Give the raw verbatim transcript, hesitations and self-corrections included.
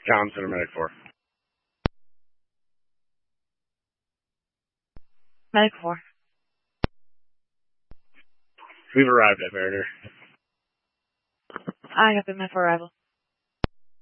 Tom, Center Medic four. Medic four. We've arrived at Veriter. I have been met for arrival.